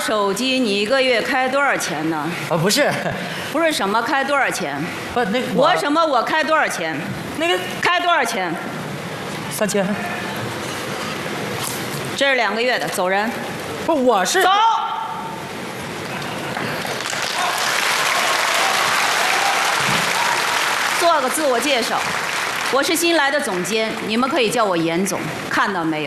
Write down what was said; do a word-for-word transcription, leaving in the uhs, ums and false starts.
手机，你一个月开多少钱呢？ 啊，不是， 不是什么开多少钱？ 不那个我什么我开多少钱？ 那个开多少钱？ 三千， 这是两个月的，走人。 不，我是走。做个自我介绍，我是新来的总监，你们可以叫我严总，看到没有？